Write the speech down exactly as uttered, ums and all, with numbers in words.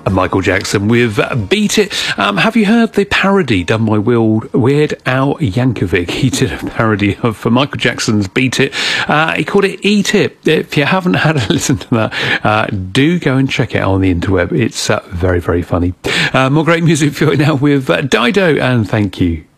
Michael Jackson with Beat It. Um, have you heard the parody done by Will, Weird Al Yankovic? He did a parody of for Michael Jackson's Beat It. Uh, he called it Eat It. If you haven't had a listen to that, uh, do go and check it out on the interweb. It's uh, very, very funny. Uh, more great music for you now with uh, Dido, and thank you.